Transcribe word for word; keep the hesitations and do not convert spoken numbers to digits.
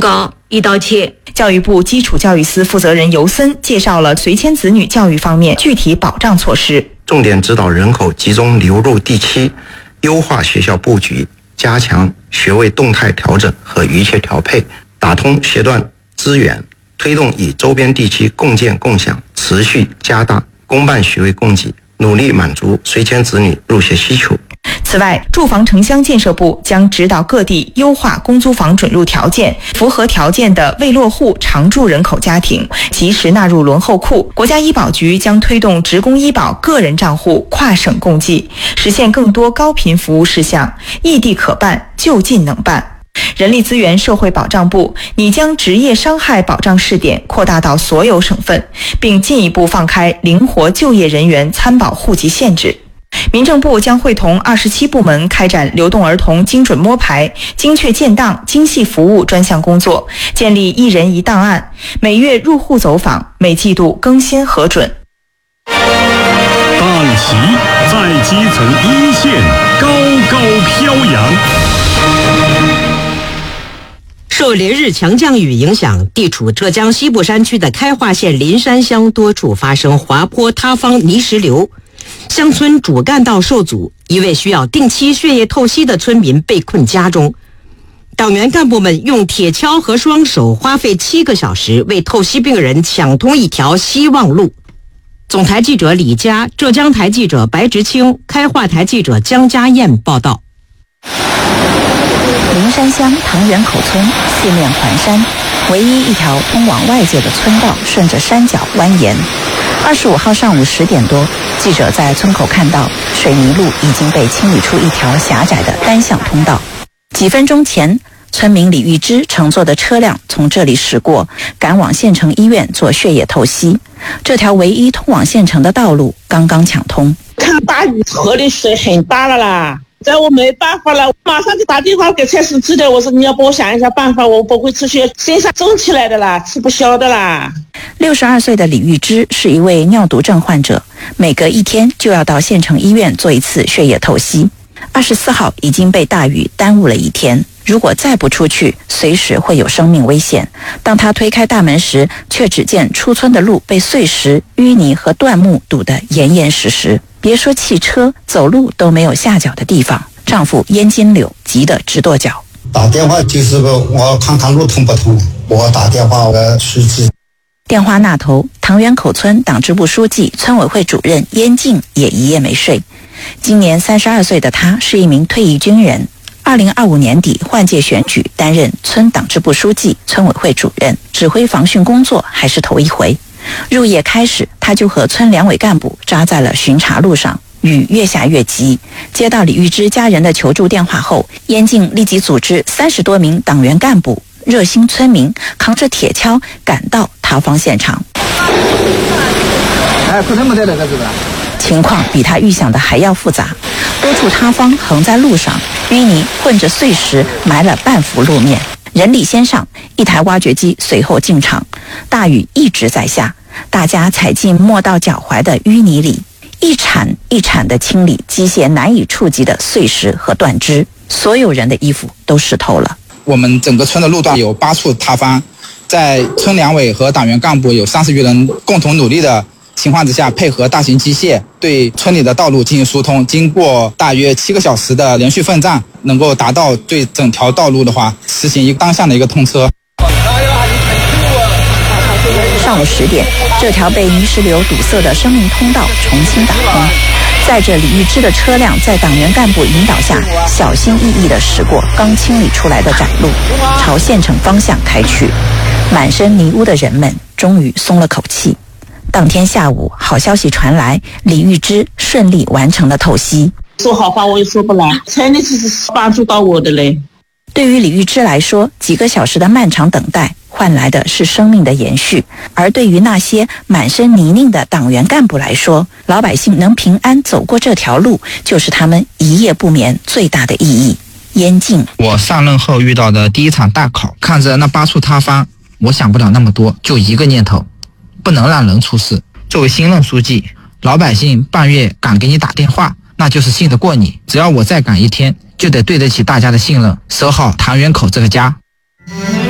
告已到期。 教育部基础教育司负责人尤森介绍了随迁子女教育方面具体保障措施， 重点指导人口集中流入地区，优化学校布局，加强学位动态调整和预切调配，打通学段资源，推动与周边地区共建共享，持续加大公办学位供给，努力满足随迁子女入学需求。 此外，住房城乡建设部将指导各地优化公租房准入条件，符合条件的未落户常住人口家庭及时纳入轮候库。国家医保局将推动职工医保个人账户跨省共济，实现更多高频服务事项，异地可办，就近能办。人力资源社会保障部拟将职业伤害保障试点扩大到所有省份，并进一步放开灵活就业人员参保户籍限制。民政部将会同二十七部门开展流动儿童精准摸排、精确建档、精细服务专项工作，建立一人一档案，每月入户走访，每季度更新核准。 党旗在基层一线高高飘扬。 受连日强降雨影响，地处浙江西部山区的开化县林山乡多处发生滑坡塌方泥石流，乡村主干道受阻，一位需要定期血液透析的村民被困家中。党员干部们用铁锹和双手花费七个小时为透析病人抢通一条希望路。总台记者李佳，浙江台记者白直清，开化台记者江家燕报道。 林山乡唐园口村四面环山，唯一一条通往外界的村道顺着山脚蜿蜒。二十五号上午十点多，记者在村口看到水泥路已经被清理出一条狭窄的单向通道。几分钟前，村民李玉芝乘坐的车辆从这里驶过，赶往县城医院做血液透析。这条唯一通往县城的道路刚刚抢通。 看大雨，河里水很大了啦。在我没办法了，马上就打电话给蔡司机的，我说你要帮我想一下办法，我不会出去，身上肿起来的啦，吃不消的啦。 六十二岁的李玉芝是一位尿毒症患者，每隔一天就要到县城医院做一次血液透析。二十四号已经被大雨耽误了一天，如果再不出去，随时会有生命危险。当他推开大门时，却只见出村的路被碎石、淤泥和断木堵得严严实实，别说汽车，走路都没有下脚的地方。丈夫燕金柳急得直跺脚。 打电话就是我看看路通不通，我打电话我司机。 电话那头，唐园口村党支部书记、村委会主任燕静也一夜没睡。今年三十二岁的他是一名退役军人，二零二五年底换届选举，担任村党支部书记、村委会主任，指挥防汛工作还是头一回。入夜开始，他就和村两委干部扎在了巡查路上。雨越下越急，接到李玉芝家人的求助电话后，燕静立即组织三十多名党员干部、热心村民扛着铁锹赶到塌方现场。 哎，不这么的这个是吧？ 情况比他预想的还要复杂，多处塌方横在路上，淤泥混着碎石埋了半幅路面。人力先上，一台挖掘机随后进场。大雨一直在下，大家踩进没到脚踝的淤泥里，一铲一铲地清理机械难以触及的碎石和断枝，所有人的衣服都湿透了。 我们整个村的路段有八处塌方，在村两委和党员干部有三十余人共同努力的情况之下，配合大型机械对村里的道路进行疏通，经过大约七个小时的连续奋战，能够达到对整条道路的话实行一个单向的一个通车。 上午十点，这条被泥石流堵塞的生命通道重新打通，载着李玉芝的车辆在党员干部引导下，小心翼翼地驶过刚清理出来的窄路，朝县城方向开去。满身泥污的人们终于松了口气。当天下午，好消息传来，李玉芝顺利完成了透析。 说好话我也说不来，村里其实是帮助到我的嘞。 对于李玉芝来说，几个小时的漫长等待换来的是生命的延续，而对于那些满身泥泞的党员干部来说，老百姓能平安走过这条路，就是他们一夜不眠最大的意义。燕静， 我上任后遇到的第一场大考，看着那八处塌方，我想不了那么多，就一个念头，不能让人出事。作为新任书记，老百姓半夜敢给你打电话，那就是信得过你。只要我再赶一天，就得对得起大家的信任，守好唐园口这个家。